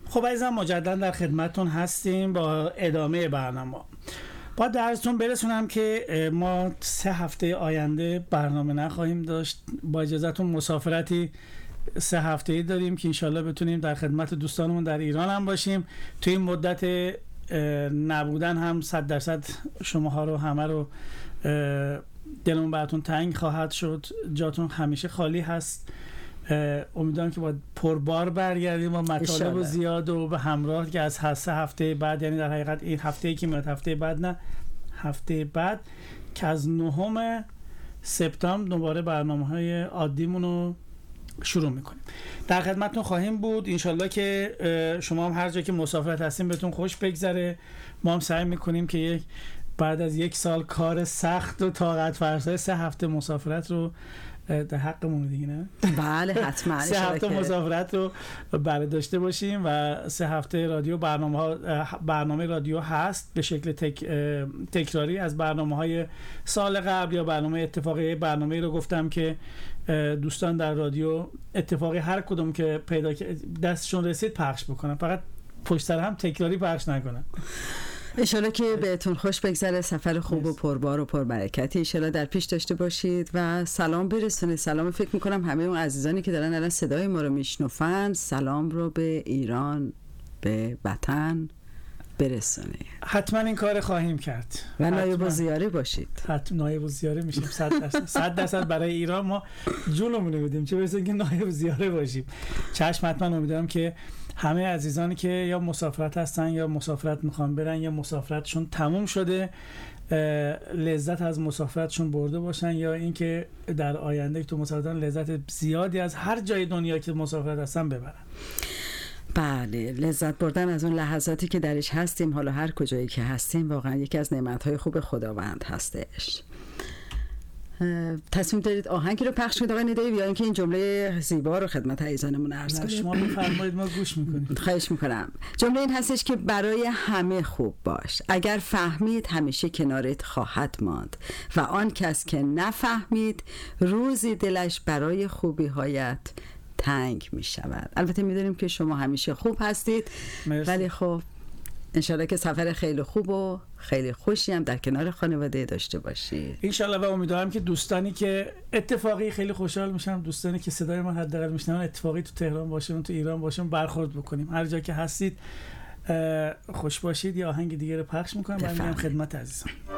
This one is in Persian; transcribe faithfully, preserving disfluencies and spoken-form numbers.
خب عزیزان مجددا در خدمتتون هستیم با ادامه برنامه. با درستون برسونم که ما سه هفته آینده برنامه نخواهیم داشت. با اجازهتون مسافرتی سه هفته‌ای داریم که انشالله بتونیم در خدمت دوستانمون در ایران هم باشیم. توی این مدت نبودن هم صد درصد شماها رو همه رو دلمون براتون تنگ خواهد شد. جاتون همیشه خالی هست. امیدوارم که با پربار برگردیم با مطالب زیاد و به همراه که از سه هفته بعد، یعنی در حقیقت این هفته ای که میاد، هفته بعد نه هفته بعد که از نهم سپتامبر دوباره برنامه‌های عادیمون رو شروع میکنیم. در خدمتتون خواهیم بود. انشالله که شما هم هر جا که مسافرت هستیم بهتون خوش بگذره. ما هم سعی میکنیم که یک بعد از یک سال کار سخت و طاقت فرسای سه هفته مسافرت رو در حقمون دیگه، نه؟ بله حتما سه هفته مسافرت رو برای داشته باشیم و سه هفته رادیو برنامه ها برنامه رادیو هست به شکل تک، تکراری از برنامه های سال قبل یا برنامه اتفاقی. برنامه رو گفتم که دوستان در رادیو اتفاقی هر کدوم که پیدا دستشون رسید پخش بکنن، فقط پشت سر هم تکراری پخش نکنن. انشالله که بهتون خوش بگذره، سفر خوب و پربار و پربرکتی انشالله در پیش داشته باشید و سلام برسونید. سلام فکر میکنم همه اون عزیزانی که دارن الان صدای ما رو میشنفن سلام رو به ایران، به وطن برسونید. حتما این کار خواهیم کرد و نایب الزیاره باشید. حتما نایب الزیاره میشیم صد درصد. صد درصد برای ایران ما جونمون رو بدیم، چه برسه که نایب الزیاره باشیم. چشم. حتما امیدوارم که همه عزیزانی که یا مسافرت هستن یا مسافرت میخوان برن یا مسافرتشون تموم شده لذت از مسافرتشون برده باشن، یا اینکه در آینده تو مسافرتان لذت زیادی از هر جای دنیا که مسافرت هستن ببرن. بله، لذت بردن از اون لحظاتی که درش هستیم، حالا هر کجایی که هستیم، واقعا یکی از نعمت‌های خوب خداوند هستش. تصمیم دارید آهنگی رو پخش کنید آقای ندایی یا اینکه این جمله زیبا رو خدمت عزیزانمون عرض کنید؟ شما بفرمایید، ما گوش میکنیم. خواهش میکنم. جمله این هستش که برای همه خوب باش، اگر فهمید همیشه کنارت خواهد ماند و آن کس که نفهمید روزی دلش برای خوبی هایت تنگ میشود. البته میدونیم که شما همیشه خوب هستید. مرسی. ولی خب انشالله که سفر خیلی خوب و خیلی خوشی هم در کنار خانواده داشته باشید انشالله. و امیدوارم که دوستانی که اتفاقی خیلی خوشحال میشم، دوستانی که صدای ما حداقل میشنون اتفاقی تو تهران باشیم، تو ایران باشیم، برخورد بکنیم. هر جا که هستید خوش باشید. یا آهنگ دیگه رو پخش میکنم برمیگردم خدمت عزیزان.